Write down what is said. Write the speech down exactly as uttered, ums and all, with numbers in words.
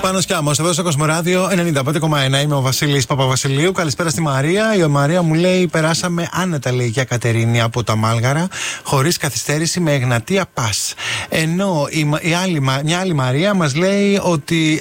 Πάνος Κιάμος, εδώ στο Κοσμοράδιο ενενήντα πέντε κόμμα ένα. Είμαι ο Βασίλης Παπαβασιλείου. Καλησπέρα στη Μαρία. Η Μαρία μου λέει: περάσαμε άνετα, λέει, για Κατερίνη από τα Μάλγαρα, χωρίς καθυστέρηση, με Εγνατία Πας. Ενώ η, η άλλη, μια άλλη Μαρία μας λέει ότι